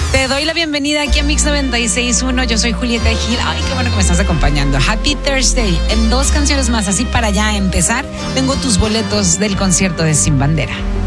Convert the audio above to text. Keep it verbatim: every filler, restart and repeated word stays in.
Te doy la bienvenida aquí a Mix noventa y seis punto uno. Yo soy Julieta Gil. Ay, qué bueno que me estás acompañando. Happy Thursday. En dos canciones más, así para ya empezar, tengo tus boletos del concierto de Sin Bandera.